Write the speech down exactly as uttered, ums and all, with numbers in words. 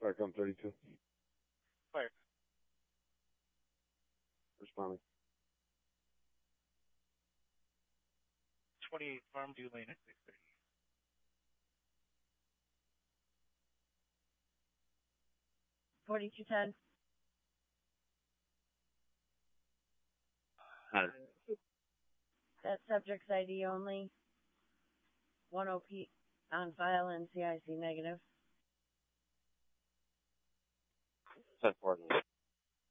Firecom thirty-two. Fire. Responding. twenty-eight Farmview Lane at six thirty. forty-two ten. Hi. That subject's I D only. one O P on file and C I C negative. ten four.